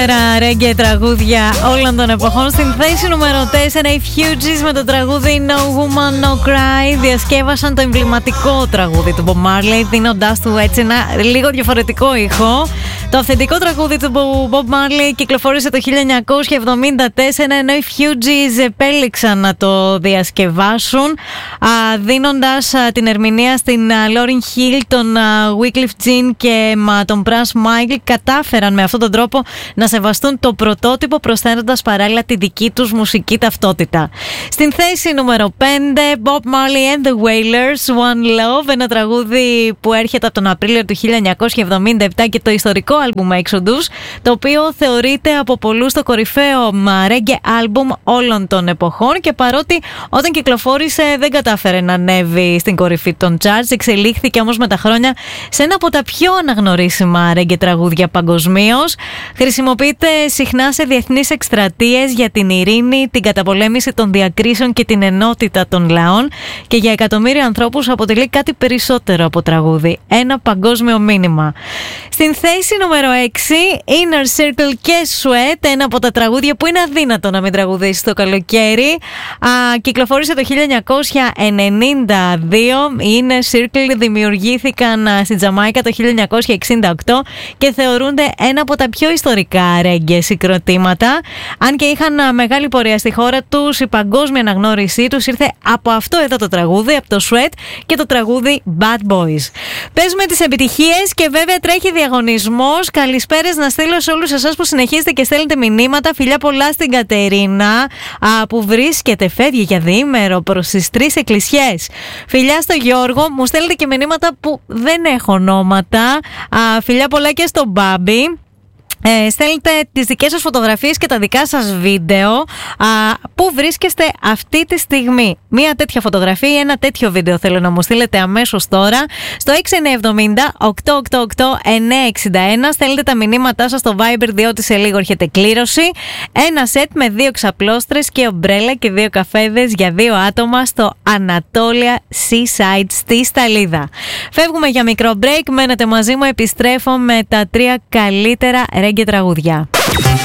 Ρέγγε τραγούδια όλων των εποχών. Στην θέση νούμερο 4 οι Fugees με το τραγούδι No Woman No Cry διασκεύασαν το εμβληματικό τραγούδι του Bob Marley, δίνοντάς του έτσι ένα λίγο διαφορετικό ήχο. Το αυθεντικό τραγούδι του Bob Marley κυκλοφόρησε το 1974, ενώ οι Fugees επέλεξαν να το διασκευάσουν, δίνοντας την ερμηνεία στην Lauryn Hill, τον Wyclef Jean και τον Prince Michael. Κατάφεραν με αυτόν τον τρόπο να σεβαστούν το πρωτότυπο, προσθέτοντας παράλληλα τη δική τους μουσική ταυτότητα. Στην θέση νούμερο 5, Bob Marley and the Wailers, One Love, ένα τραγούδι που έρχεται από τον Απρίλιο του 1977 και το ιστορικό άλμπουμ Exodus, το οποίο θεωρείται από πολλούς το κορυφαίο reggae άλμπουμ όλων των εποχών, και παρότι όταν κυκλοφόρησε δεν κατάφερε να ανέβει στην κορυφή των charts, εξελίχθηκε όμως με τα χρόνια σε ένα από τα πιο αναγνωρίσιμα reggae τραγούδια παγκοσμίως. Χρησιμοποιείται συχνά σε διεθνείς εκστρατείες για την ειρήνη, την καταπολέμηση των διακρίσεων και την ενότητα των λαών, και για εκατομμύρια ανθρώπους αποτελεί κάτι περισσότερο από τραγούδι, ένα παγκόσμιο μήνυμα. Στην θέση νούμερο 6, Inner Circle και Sweat, ένα από τα τραγούδια που είναι αδύνατο να μην τραγουδήσει το καλοκαίρι. Κυκλοφόρησε το 1992. Οι Inner Circle δημιουργήθηκαν στην Τζαμάικα το 1968 και θεωρούνται ένα από τα πιο ιστορικά ρέγγε συγκροτήματα. Αν και είχαν μεγάλη πορεία στη χώρα τους, η παγκόσμια αναγνώρισή τους ήρθε από αυτό εδώ το τραγούδι, από το Sweat και το τραγούδι Bad Boys. Παίζουμε τις επιτυχίες και βέβαια τρέχει διαγωνισμός. Καλησπέρες να στείλω σε όλους εσάς που συνεχίζετε και στέλνετε μηνύματα. Φιλιά πολλά στην Κατερίνα που βρίσκεται, φεύγει για διήμερο προς τις 3 εκκλησιές. Φιλιά στο Γιώργο, μου στέλνετε και μηνύματα που δεν έχω ονόματα. Φιλιά πολλά και στον Μπάμπη. Στέλνετε τις δικές σας φωτογραφίες και τα δικά σας βίντεο. Πού βρίσκεστε αυτή τη στιγμή? Μία τέτοια φωτογραφία ή ένα τέτοιο βίντεο θέλω να μου στείλετε αμέσως τώρα στο 6970-888-961. Στέλνετε τα μηνύματά σας στο Viber, διότι σε λίγο έρχεται κλήρωση. Ένα σετ με 2 ξαπλώστρες και ομπρέλα και 2 καφέδες για 2 άτομα στο Anatolia Seaside στη Σταλίδα. Φεύγουμε για μικρό break. Μένετε μαζί μου, επιστρέφω με τα 3 καλύτερα ρέγγε τραγουδιά.